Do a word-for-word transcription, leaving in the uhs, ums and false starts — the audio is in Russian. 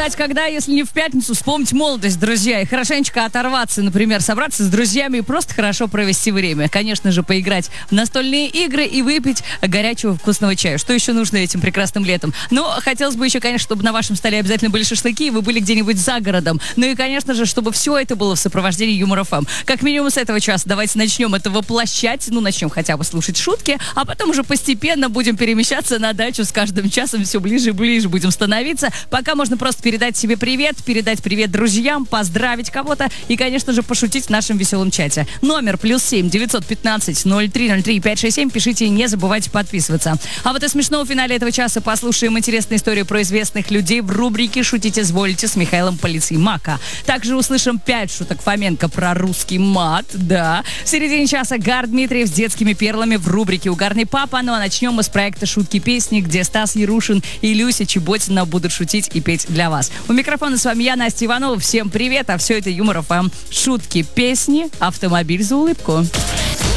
встать когда, если не в пятницу, вспомнить молодость, друзья, и хорошенечко оторваться, например, собраться с друзьями и просто хорошо провести время. Конечно же, поиграть в настольные игры и выпить горячего вкусного чая. Что еще нужно этим прекрасным летом? Ну, хотелось бы еще, конечно, чтобы на вашем столе обязательно были шашлыки, и вы были где-нибудь за городом. Ну и, конечно же, чтобы все это было в сопровождении Юмор ФМ. Как минимум с этого часа давайте начнем это воплощать. Ну, начнем хотя бы слушать шутки, а потом уже постепенно будем перемещаться на дачу. С каждым часом все ближе и ближе будем становиться. Пока можно просто передать себе привет, передать привет друзьям, поздравить кого-то и, конечно же, пошутить в нашем веселом чате. Номер плюс семь девятьсот пятнадцать ноль три ноль три пять шесть семь. Пишите и не забывайте подписываться. А вот и смешно в финале этого часа послушаем интересные истории про известных людей в рубрике «Шутите, изволите» с Михаилом Полицеймака. Также услышим пять шуток Фоменко про русский мат. Да. В середине часа Гар Дмитриев с детскими перлами в рубрике «Угарный папа». Ну а начнем мы с проекта «Шутки-песни», где Стас Ярушин и Люся Чеботина будут шутить и петь для вас. У микрофона с вами я, Настя Иванова. Всем привет, а все это Юмор ФМ. Шутки, песни, автомобиль за улыбку.